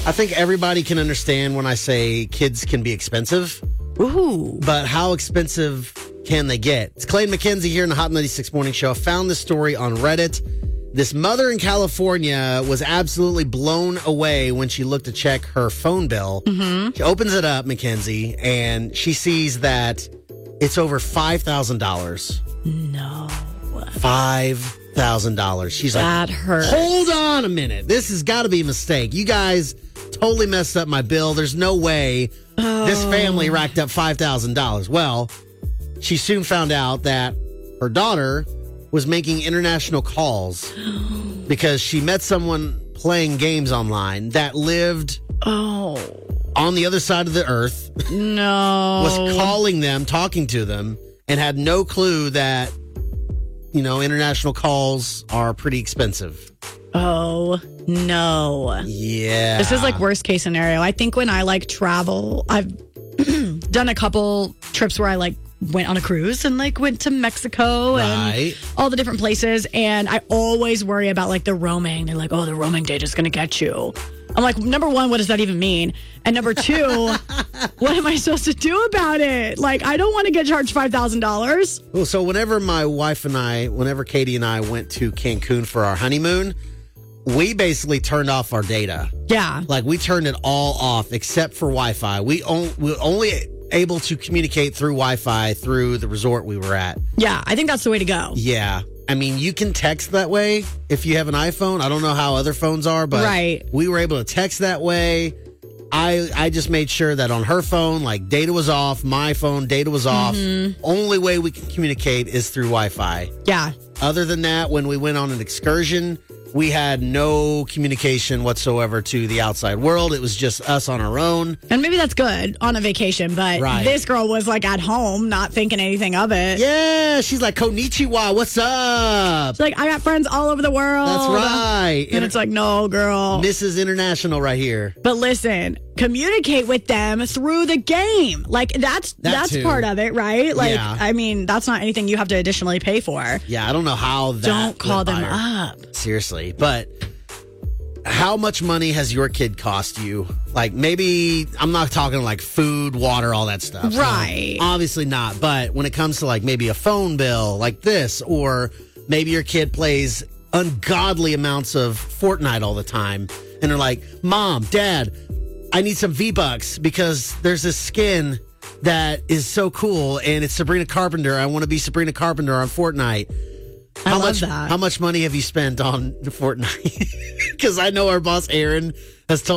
I think everybody can understand when I say kids can be expensive. Ooh. But how expensive can they get? It's Clay and McKenzie here in the Hot 96 Morning Show. I found this story on Reddit. This mother in California was absolutely blown away when she looked to check her phone bill. Mm-hmm. She opens it up, McKenzie, and she sees that it's over $5,000. No. $5,000. She's like, that hurts. Hold on a minute. This has got to be a mistake. You guys totally messed up my bill. There's no way this family racked up $5,000. Well, she soon found out that her daughter was making international calls because she met someone playing games online that lived on the other side of the earth. No. Was calling them, talking to them, and had no clue that, international calls are pretty expensive. Oh, no. Yeah. This is like worst case scenario. I think when I travel, I've done a couple trips where I went on a cruise and went to Mexico and all the different places. And I always worry about the roaming. They're like, oh, the roaming data is going to get you. I'm like, number one, what does that even mean? And number two, what am I supposed to do about it? I don't want to get charged $5,000. Well, so whenever Katie and I went to Cancun for our honeymoon, we basically turned off our data. Yeah. We turned it all off except for Wi-Fi. We only able to communicate through Wi-Fi through the resort we were at. Yeah, I think that's the way to go. Yeah. I mean, you can text that way if you have an iPhone. I don't know how other phones are, but we were able to text that way. I just made sure that on her phone, data was off. My phone, data was off. Only way we can communicate is through Wi-Fi. Yeah. Other than that, when we went on an excursion, we had no communication whatsoever to the outside world. It was just us on our own. And maybe that's good on a vacation, but this girl was at home, not thinking anything of it. Yeah, she's like, Konnichiwa, what's up? She's like, I got friends all over the world. That's right. And it's like, no, girl. Mrs. International right here. But listen, communicate with them through the game. That's part of it, right? I mean, that's not anything you have to additionally pay for. Yeah, I don't know how that. Don't call them up. Seriously. But how much money has your kid cost you? Maybe I'm not talking food, water, all that stuff. Right. Obviously not. But when it comes to maybe a phone bill like this, or maybe your kid plays ungodly amounts of Fortnite all the time, and they're like, Mom, Dad, I need some V-Bucks because there's this skin that is so cool, and it's Sabrina Carpenter. I want to be Sabrina Carpenter on Fortnite. How much money have you spent on Fortnite? Because I know our boss Aaron has told